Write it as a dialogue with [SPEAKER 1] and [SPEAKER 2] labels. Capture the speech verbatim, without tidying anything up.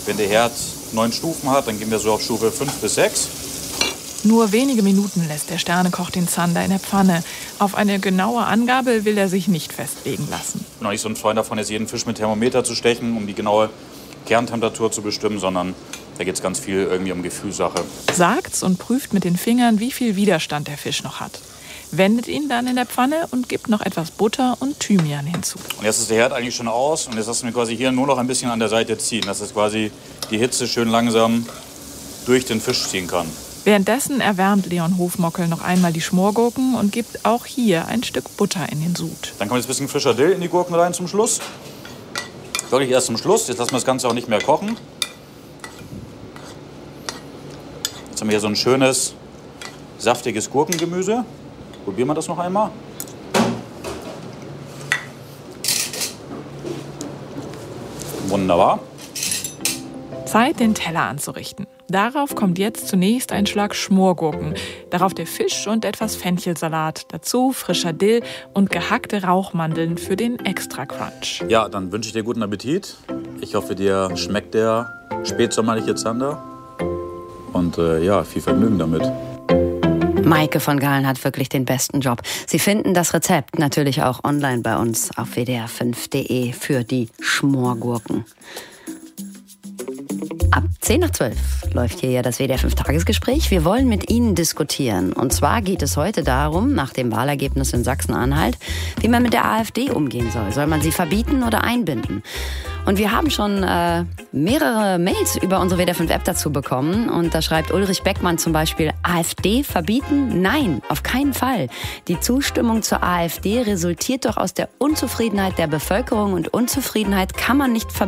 [SPEAKER 1] Wenn der Herd neun Stufen hat, dann gehen wir so auf Stufe fünf bis sechs.
[SPEAKER 2] Nur wenige Minuten lässt der Sternekoch den Zander in der Pfanne. Auf eine genaue Angabe will er sich nicht festlegen lassen.
[SPEAKER 1] Ich bin noch nicht so ein Freund davon, jetzt jeden Fisch mit Thermometer zu stechen, um die genaue Kerntemperatur zu bestimmen, sondern da geht es ganz viel irgendwie um Gefühlssache.
[SPEAKER 2] Sagt's und prüft mit den Fingern, wie viel Widerstand der Fisch noch hat. Wendet ihn dann in der Pfanne und gibt noch etwas Butter und Thymian hinzu.
[SPEAKER 1] Und jetzt ist der Herd eigentlich schon aus und jetzt lassen wir quasi hier nur noch ein bisschen an der Seite ziehen, dass es quasi die Hitze schön langsam durch den Fisch ziehen kann.
[SPEAKER 2] Währenddessen erwärmt Leon Hofmockel noch einmal die Schmorgurken und gibt auch hier ein Stück Butter in den Sud.
[SPEAKER 1] Dann kommt jetzt ein bisschen frischer Dill in die Gurken rein zum Schluss. Wirklich erst zum Schluss. Jetzt lassen wir das Ganze auch nicht mehr kochen. Jetzt haben wir hier so ein schönes, saftiges Gurkengemüse. Probieren wir das noch einmal. Wunderbar.
[SPEAKER 2] Zeit, den Teller anzurichten. Darauf kommt jetzt zunächst ein Schlag Schmorgurken, darauf der Fisch und etwas Fenchelsalat, dazu frischer Dill und gehackte Rauchmandeln für den Extra-Crunch.
[SPEAKER 1] Ja, dann wünsche ich dir guten Appetit. Ich hoffe, dir schmeckt der spätsommerliche Zander. Und äh, ja, viel Vergnügen damit.
[SPEAKER 3] Maike von Galen hat wirklich den besten Job. Sie finden das Rezept natürlich auch online bei uns auf w d r fünf punkt d e für die Schmorgurken. Ab zehn nach zwölf läuft hier ja das W D R fünf Tagesgespräch. Wir wollen mit Ihnen diskutieren. Und zwar geht es heute darum, nach dem Wahlergebnis in Sachsen-Anhalt, wie man mit der AfD umgehen soll. Soll man sie verbieten oder einbinden? Und wir haben schon äh, mehrere Mails über unsere W D R fünf App dazu bekommen. Und da schreibt Ulrich Beckmann zum Beispiel, AfD verbieten? Nein, auf keinen Fall. Die Zustimmung zur AfD resultiert doch aus der Unzufriedenheit der Bevölkerung. Und Unzufriedenheit kann man nicht verbieten.